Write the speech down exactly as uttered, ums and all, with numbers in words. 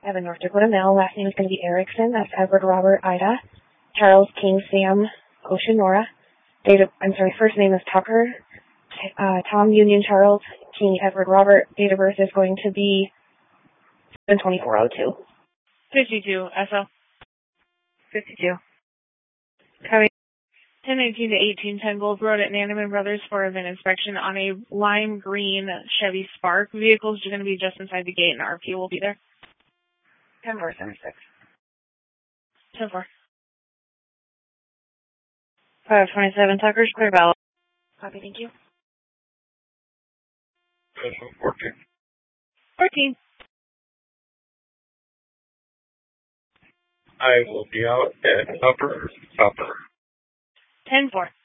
I have a North Dakota male. Last name is going to be Erickson. That's Edward Robert Ida. Charles King Sam Ocean Nora. Date of, I'm sorry, first name is Tucker. Uh, Tom Union Charles King Edward Robert. Date of birth is going to be seven twenty-four oh two. fifty-two, S O. fifty-two. Coming. ten eighteen to eighteen ten Gold Road at Nanneman Brothers for an inspection on a lime green Chevy Spark. Vehicles are going to be just inside the gate, and R P will be there. ten four seven six. ten four. five twenty-seven Tucker's clear valid. Copy, thank you. fourteen. fourteen. I will be out at Upper Upper. ten four.